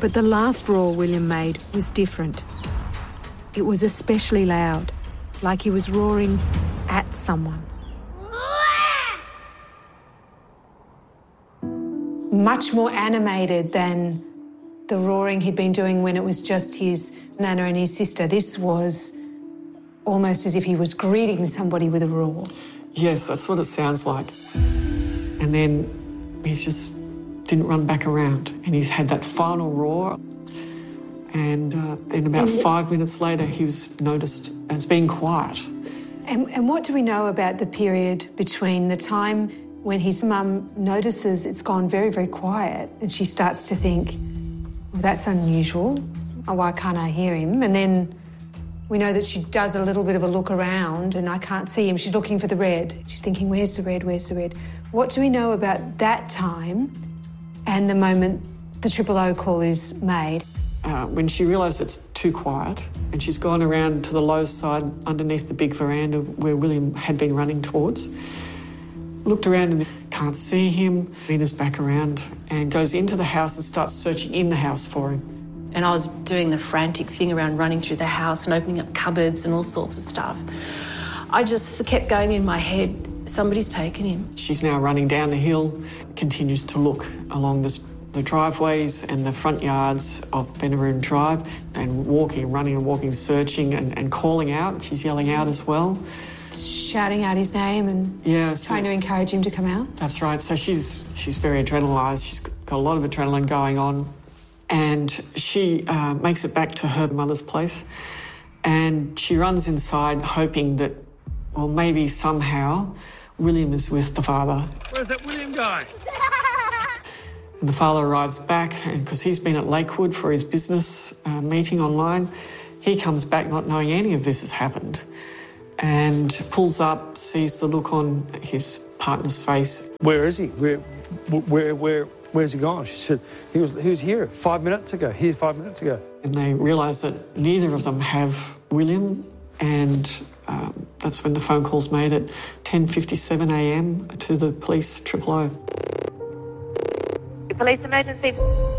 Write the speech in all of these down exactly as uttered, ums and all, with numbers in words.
But the last roar William made was different. It was especially loud, like he was roaring at someone. Much more animated than the roaring he'd been doing when it was just his nana and his sister. This was almost as if he was greeting somebody with a roar. Yes, that's what it sounds like. And then he's just didn't run back around, and he's had that final roar. And uh, then about five minutes later, he was noticed as being quiet. And, and what do we know about the period between the time when his mum notices it's gone very, very quiet and she starts to think, well, that's unusual, oh, why can't I hear him? And then we know that she does a little bit of a look around and I can't see him. She's looking for the red. She's thinking, where's the red, where's the red? What do we know about that time and the moment the triple O call is made? Uh, when she realised it's too quiet and she's gone around to the low side underneath the big veranda where William had been running towards, looked around and can't see him, Nina's back around and goes into the house and starts searching in the house for him. And I was doing the frantic thing around running through the house and opening up cupboards and all sorts of stuff. I just kept going in my head, somebody's taken him. She's now running down the hill, continues to look along this, the driveways and the front yards of Benaroon Drive and walking, running and walking, searching and, and calling out. She's yelling out as well. Shouting out his name and yeah, so, trying to encourage him to come out? That's right. So she's, she's very adrenalised. She's got a lot of adrenaline going on. And she uh, makes it back to her mother's place and she runs inside hoping that, well, maybe somehow William is with the father. Where's that William guy? And the father arrives back and because he's been at Lakewood for his business uh, meeting online, he comes back not knowing any of this has happened and pulls up, sees the look on his partner's face. Where is he? Where, where, where, where's he gone? She said, he was, he was here five minutes ago, here five minutes ago. And they realise that neither of them have William and um, that's when the phone call's made at ten fifty-seven a m to the police triple O. Police emergency.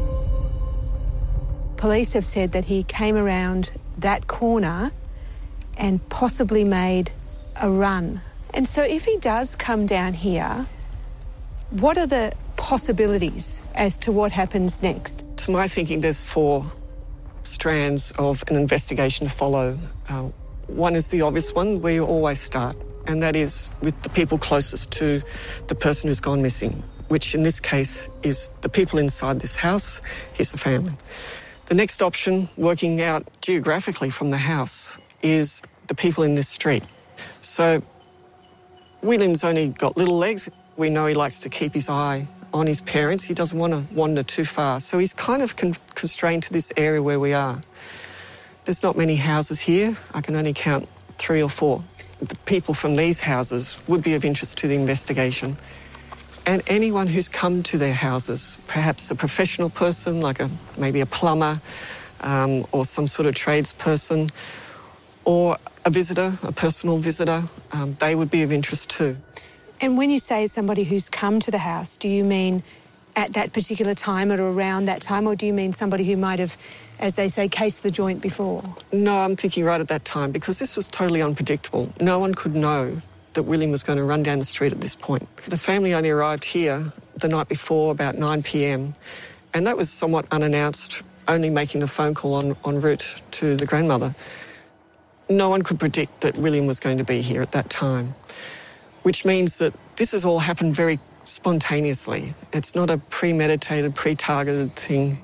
Police have said that he came around that corner and possibly made a run. And so if he does come down here, what are the possibilities as to what happens next? To my thinking, there's four strands of an investigation to follow. Uh, one is the obvious one where you always start, and that is with the people closest to the person who's gone missing, which in this case is the people inside this house, is the family. The next option, working out geographically from the house, is the people in this street. So William's only got little legs. We know he likes to keep his eye on his parents. He doesn't want to wander too far. So he's kind of con- constrained to this area where we are. There's not many houses here. I can only count three or four. The people from these houses would be of interest to the investigation. And anyone who's come to their houses, perhaps a professional person, like a maybe a plumber um, or some sort of tradesperson, or a visitor, a personal visitor, um, they would be of interest too. And when you say somebody who's come to the house, do you mean at that particular time or around that time, or do you mean somebody who might have, as they say, cased the joint before? No, I'm thinking right at that time, because this was totally unpredictable. No one could know that William was going to run down the street at this point. The family only arrived here the night before, about nine p m, and that was somewhat unannounced, only making the phone call en, en route to the grandmother. No one could predict that William was going to be here at that time, which means that this has all happened very spontaneously. It's not a premeditated, pre-targeted thing.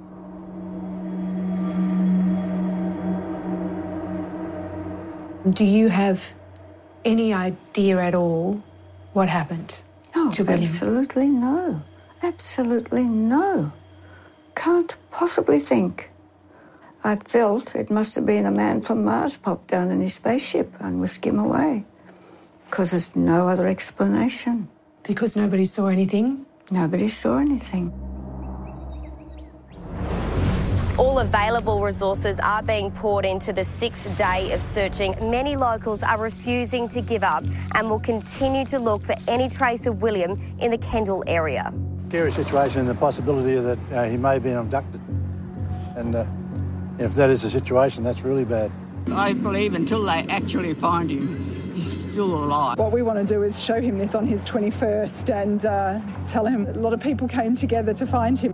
Do you have any idea at all what happened no, to William? Absolutely no. Absolutely no. Can't possibly think. I felt it must have been a man from Mars popped down in his spaceship and whisked him away, because there's no other explanation. Because nobody saw anything? Nobody saw anything. All available resources are being poured into the sixth day of searching. Many locals are refusing to give up and will continue to look for any trace of William in the Kendall area. Scary situation and the possibility that uh, he may have been abducted. And uh, if that is the situation, that's really bad. I believe until they actually find him, he's still alive. What we want to do is show him this on his twenty-first and uh, tell him a lot of people came together to find him.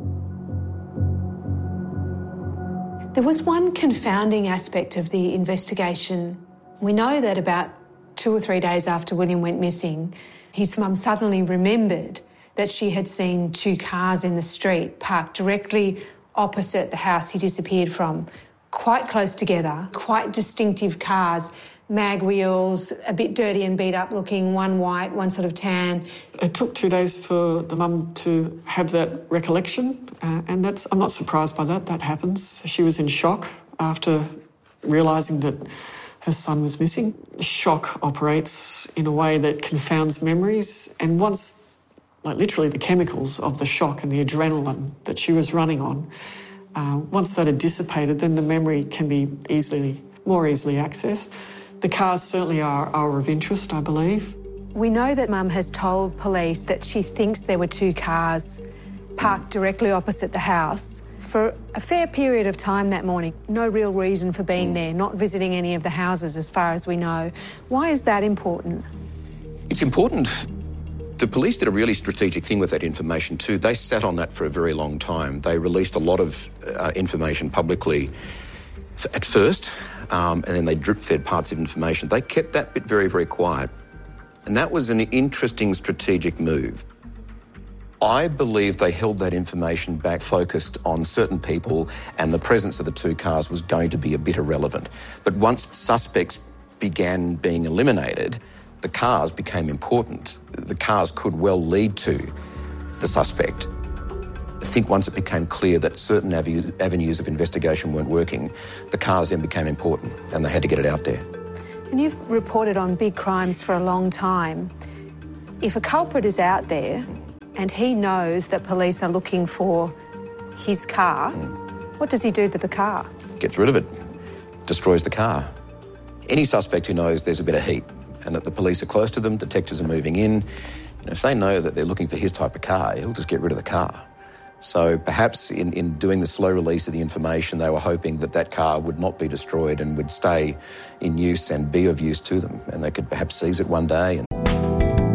There was one confounding aspect of the investigation. We know that about two or three days after William went missing, his mum suddenly remembered that she had seen two cars in the street parked directly opposite the house he disappeared from, quite close together, quite distinctive cars, mag wheels, a bit dirty and beat up looking, one white, one sort of tan. It took two days for the mum to have that recollection, uh, and that's I'm not surprised by that. That happens. She was in shock after realising that her son was missing. Shock operates in a way that confounds memories, and once, like literally the chemicals of the shock and the adrenaline that she was running on, uh, once that had dissipated, then the memory can be easily, more easily accessed. The cars certainly are, are of interest, I believe. We know that Mum has told police that she thinks there were two cars parked directly opposite the house for a fair period of time that morning. No real reason for being there, not visiting any of the houses as far as we know. Why is that important? It's important. The police did a really strategic thing with that information too. They sat on that for a very long time. They released a lot of uh, information publicly at first, um, and then they drip-fed parts of information. They kept that bit very, very quiet. And that was an interesting strategic move. I believe they held that information back, focused on certain people, and the presence of the two cars was going to be a bit irrelevant. But once suspects began being eliminated, the cars became important. The cars could well lead to the suspect. I think once it became clear that certain avenues of investigation weren't working, the cars then became important and they had to get it out there. And you've reported on big crimes for a long time. If a culprit is out there and he knows that police are looking for his car, mm. what does he do to the car? Gets rid of it, destroys the car. Any suspect who knows there's a bit of heat and that the police are close to them, detectives are moving in, and if they know that they're looking for his type of car, he'll just get rid of the car. So perhaps in, in doing the slow release of the information, they were hoping that that car would not be destroyed and would stay in use and be of use to them, and they could perhaps seize it one day and